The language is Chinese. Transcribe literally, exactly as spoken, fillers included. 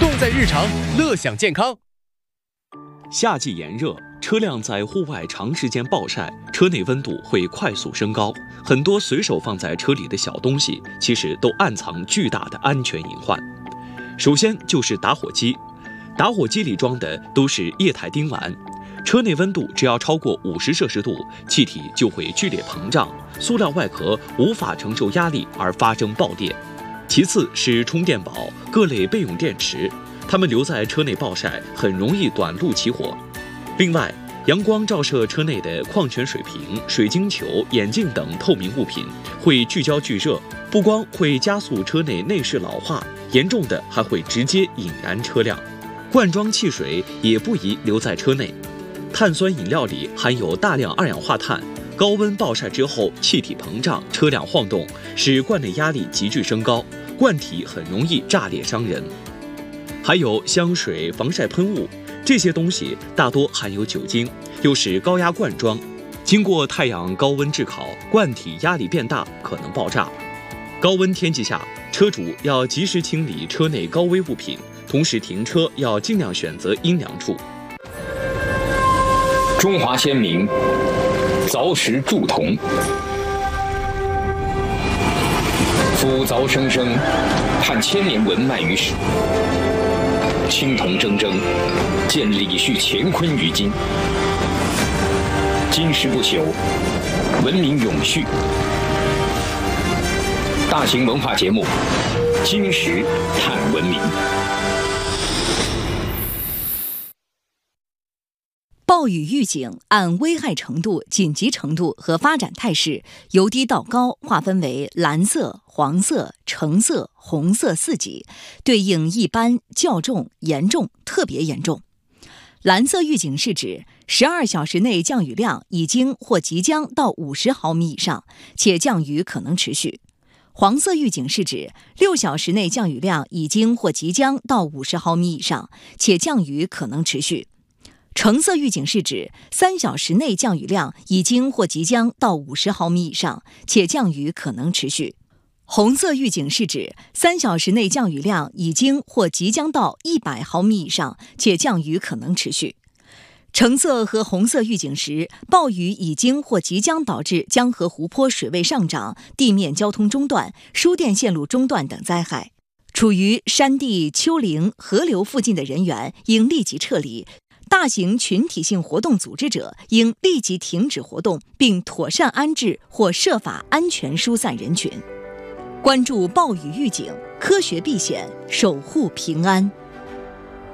动在日常，乐享健康。 夏季炎热，车辆在户外长时间暴晒，车内温度会快速升高。很多随手放在车里的小东西，其实都暗藏巨大的安全隐患。首先就是打火机，打火机里装的都是液态丁烷，车内温度只要超过五十摄氏度，气体就会剧烈膨胀，塑料外壳无法承受压力而发生爆裂。其次是充电宝、各类备用电池，它们留在车内暴晒，很容易短路起火。另外，阳光照射车内的矿泉水瓶、水晶球、眼镜等透明物品会聚焦聚热，不光会加速车内内饰老化，严重的还会直接引燃车辆。罐装汽水也不宜留在车内，碳酸饮料里含有大量二氧化碳，高温暴晒之后气体膨胀，车辆晃动，使罐内压力急剧升高，罐体很容易炸裂伤人。还有香水、防晒喷雾，这些东西大多含有酒精，又是高压罐装，经过太阳高温炙烤，罐体压力变大，可能爆炸。高温天气下，车主要及时清理车内高危物品，同时停车要尽量选择阴凉处。 中华先民凿石铸铜，夫凿生生，盼千年文脉于史。青铜铮铮，见李旭乾坤于今。金石不朽，文明永续。大型文化节目《金石探文明》。 暴雨预警按危害程度、紧急程度和发展态势，由低到高划分为蓝色、黄色、橙色、红色四级，对应一般、较重、严重、特别严重。蓝色预警是指十二小时内降雨量已经或即将到五十毫米以上，且降雨可能持续。黄色预警是指六小时内降雨量已经或即将到五十毫米以上，且降雨可能持续。橙色预警是指三小时内降雨量已经或即将到五十毫米以上，且降雨可能持续。红色预警是指三小时内降雨量已经或即将到一百毫米以上，且降雨可能持续。橙色和红色预警时，暴雨已经或即将导致江河湖泊水位上涨、地面交通中断、输电线路中断等灾害。处于山地、丘陵、河流附近的人员应立即撤离。大型群体性活动组织者应立即停止活动，并妥善安置或设法安全疏散人群。关注暴雨预警，科学避险，守护平安。